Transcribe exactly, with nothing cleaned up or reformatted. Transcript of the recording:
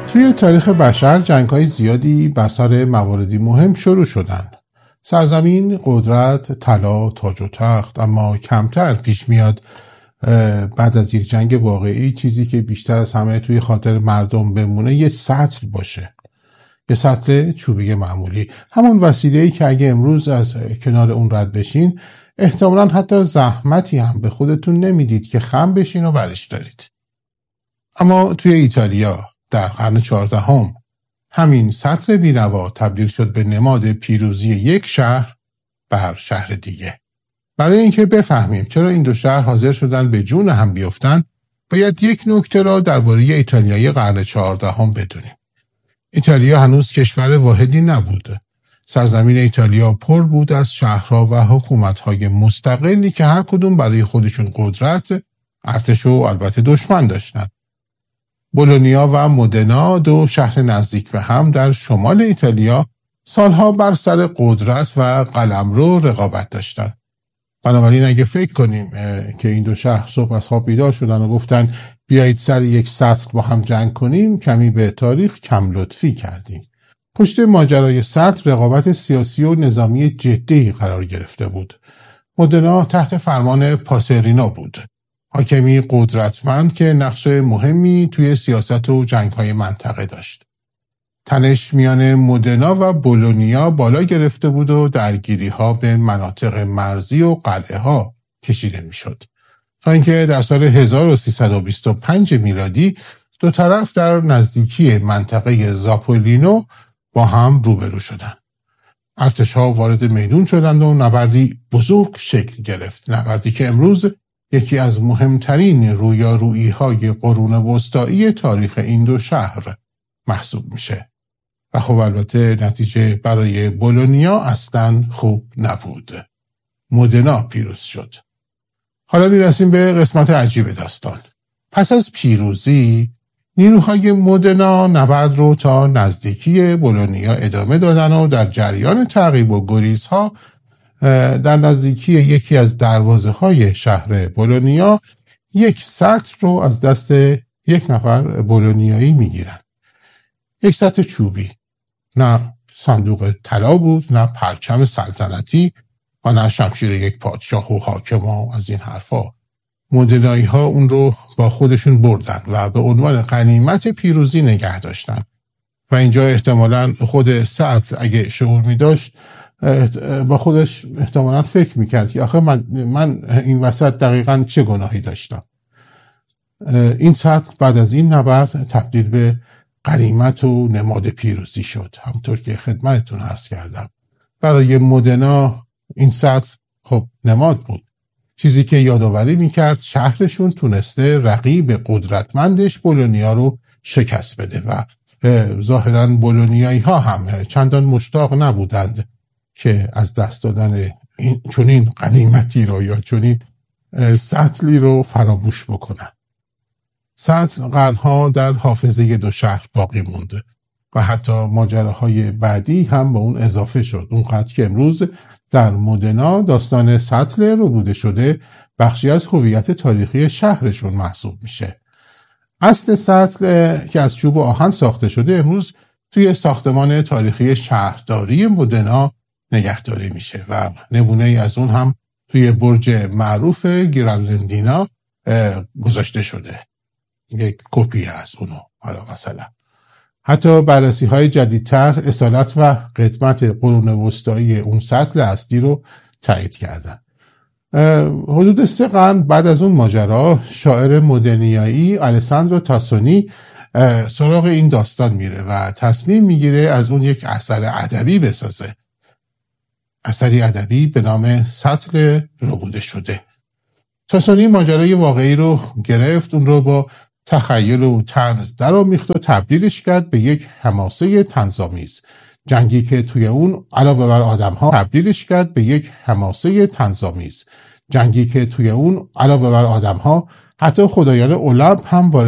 توی تاریخ بشر جنگ‌های زیادی بر سر مواردی مهم شروع شدن. سرزمین، قدرت، طلا، تاج و تخت، اما کمتر پیش میاد بعد از یک جنگ واقعی چیزی که بیشتر از همه توی خاطر مردم بمونه یه سطل باشه. یه سطل چوبی معمولی. همون وسیله‌ای که اگه امروز از کنار اون رد بشین احتمالاً حتی زحمتی هم به خودتون نمیدید که خم بشین و برش دارید. اما توی ایتالیا در قرن چهاردهم همین سطل بی‌نوا تبدیل شد به نماد پیروزی یک شهر بر شهر دیگه. برای اینکه بفهمیم چرا این دو شهر حاضر شدن به جون هم بیفتن، باید یک نکته را درباره ایتالیای قرن چهاردهم بدونیم. ایتالیا هنوز کشور واحدی نبود. سرزمین ایتالیا پر بود از شهرها و حکومت‌های مستقلی که هر کدوم برای خودشون قدرت، ارتش و البته دشمن داشتن. بولونیا و مودنا، دو شهر نزدیک به هم در شمال ایتالیا، سالها بر سر قدرت و قلمرو رقابت داشتن. بنابراین اگه فکر کنیم که این دو شهر صبح از خواب بیدار شدن و گفتن بیایید سر یک سطل با هم جنگ کنیم، کمی به تاریخ کم لطفی کردیم. پشت ماجرای سطل رقابت سیاسی و نظامی جدی قرار گرفته بود. مودنا تحت فرمان پاسرینو بود، حاکمی قدرتمند که نقش مهمی توی سیاست و جنگ‌های منطقه داشت. تنش میان مودنا و بولونیا بالا گرفته بود و درگیری‌ها به مناطق مرزی و قلعه‌ها کشیده میشد. تا اینکه در سال هزار و سیصد و بیست و پنج میلادی دو طرف در نزدیکی منطقه زاپولینو با هم روبرو شدند. ارتش‌ها وارد میدون شدند و نبردی بزرگ شکل گرفت. نبردی که امروز یکی از مهمترین رویارویی‌های قرون وسطایی تاریخ این دو شهر محسوب میشه. و خب البته نتیجه برای بولونیا اصلاً خوب نبود. مودنا پیروز شد. حالا میرسیم به قسمت عجیب داستان. پس از پیروزی نیروهای مودنا نبرد رو تا نزدیکی بولونیا ادامه دادن و در جریان تعقیب و گریزها در نزدیکی یکی از دروازه های شهر بولونیا یک سطل رو از دست یک نفر بولونیایی میگیرن. یک سطل چوبی. نه صندوق طلا بود، نه پرچم سلطنتی و نه شمشیر یک پادشاه و حاکم و از این حرفا. مودنایی ها اون رو با خودشون بردن و به عنوان غنیمت پیروزی نگه داشتن. و اینجا احتمالاً خود سطل اگه شعور می داشت با خودش احتمالاً فکر میکرد که آخه من, من این وسط دقیقاً چه گناهی داشتم. این سطل بعد از این نبرد تبدیل به غنیمت و نماد پیروزی شد، همونطور که خدمتتون عرض کردم. برای مودنا این سطل خب نماد بود، چیزی که یادآوری میکرد شهرشون تونسته رقیب قدرتمندش بولونیا رو شکست بده و ظاهراً بولونیایی ها هم چندان مشتاق نبودند که از دست دادن این چنین غنیمتی رو یا چنین سطلی رو فراموش بکنن. سطل قرنها در حافظه دو شهر باقی مونده و حتی ماجراهای بعدی هم به اون اضافه شد. اونقدر که امروز در مودنا داستان سطل ربوده شده بخشی از هویت تاریخی شهرشون محسوب میشه. اصل سطل که از چوب و آهن ساخته شده امروز توی ساختمان تاریخی شهرداری مودنا نگهداری میشه و نمونه ای از اون هم توی برج معروف گیرالندینا گذاشته شده. یک کپی از اونو. حالا مثلا حتی بررسی های جدیدتر اصالت و قدمت قرون وسطایی اون سطل اصلی رو تایید کردن. حدود سه قرن بعد از اون ماجرا شاعر مودنیایی آلساندرو تاسونی سراغ این داستان میره و تصمیم میگیره از اون یک اثر ادبی بسازه. اثری ادبی به نام سطل ربوده شده. تاسونی ماجرای واقعی رو گرفت، اون رو با تخیل و طنز درآمیخت و تبدیلش کرد به یک حماسه طنزآمیز. جنگی که توی اون علاوه بر آدم‌ها تبدیلش کرد به یک حماسه طنزآمیز. جنگی که توی اون علاوه بر آدم‌ها حتی خدایان المپ هم وارد